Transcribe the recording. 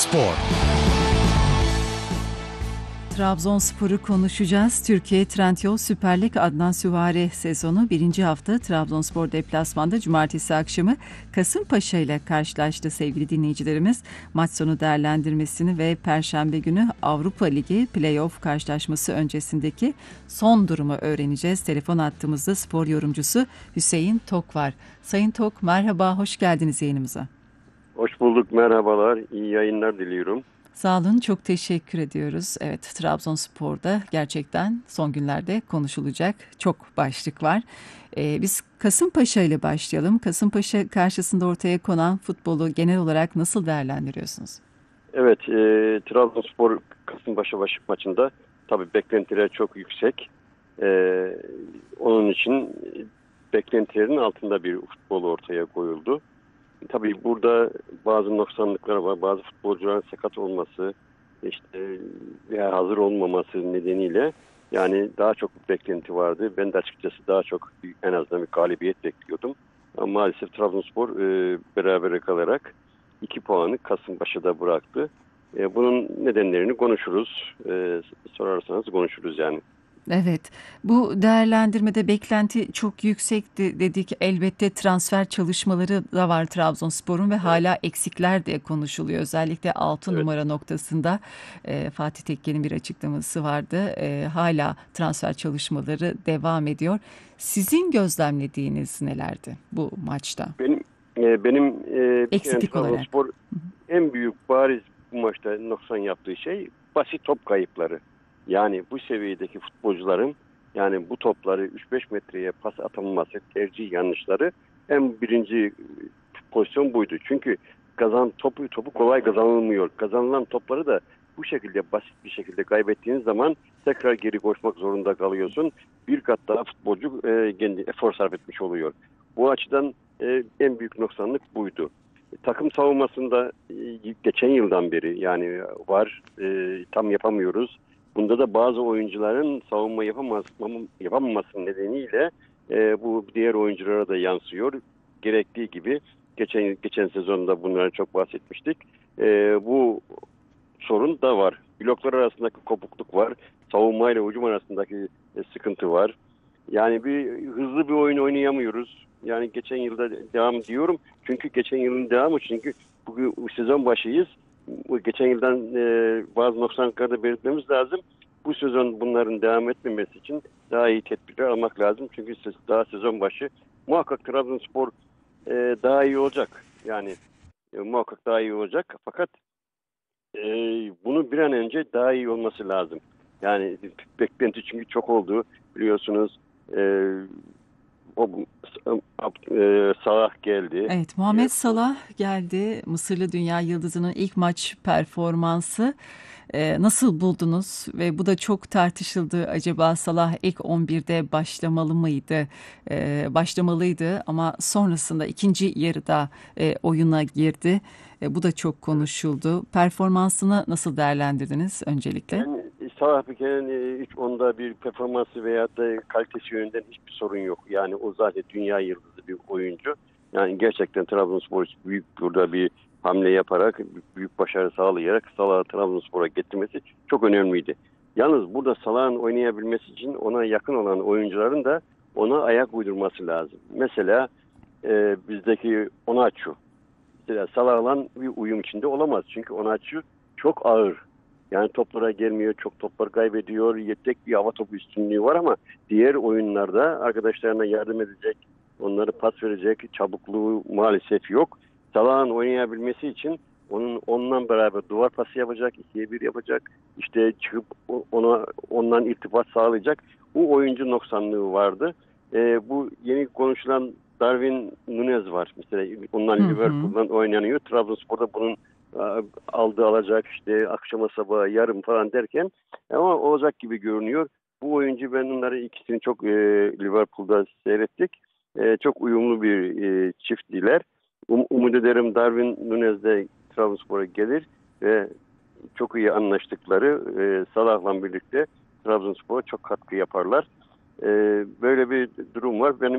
Spor. Trabzonspor'u konuşacağız. Türkiye Trendyol Süper Lig Adnan Süvari sezonu 1. hafta Trabzonspor deplasmanda cumartesi akşamı Kasımpaşa ile karşılaştı sevgili dinleyicilerimiz. Maç sonu değerlendirmesini ve Perşembe günü Avrupa Ligi Playoff karşılaşması öncesindeki son durumu öğreneceğiz. Telefon attığımızda spor yorumcusu Hüseyin Tok var. Sayın Tok, merhaba, hoş geldiniz yayınımıza. Hoş bulduk, merhabalar, iyi yayınlar diliyorum. Sağ olun, çok teşekkür ediyoruz. Evet, Trabzonspor'da gerçekten son günlerde konuşulacak çok başlık var. Biz Kasımpaşa ile başlayalım. Kasımpaşa karşısında ortaya konan futbolu genel olarak nasıl değerlendiriyorsunuz? Evet, Trabzonspor Kasımpaşa maçında tabii beklentiler çok yüksek. Onun için beklentilerin altında bir futbol ortaya koyuldu. Tabii burada bazı noksanlıklar var. Bazı futbolcuların sakat olması, işte veya hazır olmaması nedeniyle yani daha çok bir beklenti vardı. Ben de açıkçası daha çok en azından bir galibiyet bekliyordum. Ama maalesef Trabzonspor berabere kalarak 2 puanı Kasımpaşa'da bıraktı. Bunun nedenlerini konuşuruz. Sorarsanız konuşuruz yani. Evet, bu değerlendirmede beklenti çok yüksekti dedik. Elbette transfer çalışmaları da var Trabzonspor'un ve hala eksikler de konuşuluyor. Özellikle 6 numara noktasında Fatih Tekke'nin bir açıklaması vardı. Hala transfer çalışmaları devam ediyor. Sizin gözlemlediğiniz nelerdi bu maçta? Benim Eksiklik olarak. Trabzonspor en büyük bariz bu maçta noksan yaptığı şey basit top kayıpları. Yani bu seviyedeki futbolcuların yani bu topları 3-5 metreye pas atılması, tercih yanlışları en birinci pozisyon buydu. Çünkü topu kolay kazanılmıyor. Kazanılan topları da bu şekilde basit bir şekilde kaybettiğiniz zaman tekrar geri koşmak zorunda kalıyorsun. Bir kat daha futbolcu kendi efor sarf etmiş oluyor. Bu açıdan en büyük noksanlık buydu. Takım savunmasında geçen yıldan beri yani var, tam yapamıyoruz. Bunda da bazı oyuncuların savunma yapamaması nedeniyle bu diğer oyunculara da yansıyor. Gerektiği gibi geçen sezonda bunları çok bahsetmiştik. Bu sorun da var. Bloklar arasındaki kopukluk var. Savunma ile hücum arasındaki sıkıntı var. Yani hızlı bir oyun oynayamıyoruz. Yani geçen yılda devam diyorum. Çünkü geçen yılın devamı. Çünkü bu sezon başıyız. Geçen yıldan bazı noksanlıkları da belirtmemiz lazım. Bu sezon bunların devam etmemesi için daha iyi tedbirler almak lazım. Çünkü daha sezon başı muhakkak Trabzonspor daha iyi olacak. Yani muhakkak daha iyi olacak. Fakat bunu bir an önce daha iyi olması lazım. Yani beklenti çünkü çok oldu. Biliyorsunuz Salah geldi. Evet, Muhammed Salah geldi. Mısırlı dünya yıldızının ilk maç performansı nasıl buldunuz? Ve bu da çok tartışıldı. Acaba Salah ilk 11'de başlamalıydı ama sonrasında ikinci yarıda oyuna girdi. Bu da çok konuşuldu. Performansını nasıl değerlendirdiniz öncelikle? Yani Salah bir kere hiç onda bir performansı veya da kalitesi yönünden hiçbir sorun yok. Yani o zaten dünya yıldızı bir oyuncu. Yani gerçekten Trabzonspor büyük burada bir hamle yaparak, büyük başarı sağlayarak Salah'ı Trabzonspor'a getirmesi çok önemliydi. Yalnız burada Salah'ın oynayabilmesi için ona yakın olan oyuncuların da ona ayak uydurması lazım. Mesela bizdeki Onaçu. Mesela Salah'la bir uyum içinde olamaz. Çünkü Onaçu çok ağır. Yani toplara gelmiyor, çok toplar kaybediyor. Tek bir hava topu üstünlüğü var ama diğer oyunlarda arkadaşlarına yardım edecek, onları pas verecek çabukluğu maalesef yok. Salah'ın oynayabilmesi için onunla beraber duvar pası yapacak, 2'ye 1 yapacak. İşte çıkıp ondan irtibat sağlayacak. Bu oyuncu noksanlığı vardı. Bu yeni konuşulan Darwin Núñez var. Mesela ondan Liverpool'dan oynanıyor. Trabzonspor'da bunun alacak işte akşama sabaha yarım falan derken ama olacak gibi görünüyor. Bu oyuncu ben onları ikisini çok Liverpool'da seyrettik. Çok uyumlu bir çifttiler. Umut ederim Darwin Núñez de Trabzonspor'a gelir ve çok iyi anlaştıkları Salah'la birlikte Trabzonspor'a çok katkı yaparlar. Böyle bir durum var. Benim